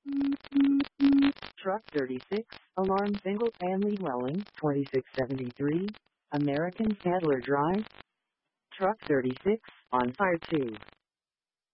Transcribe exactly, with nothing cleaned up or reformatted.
Truck thirty-six, alarm single-family dwelling, twenty-six seventy-three, American Sadler Drive. Truck thirty-six, on fire tube.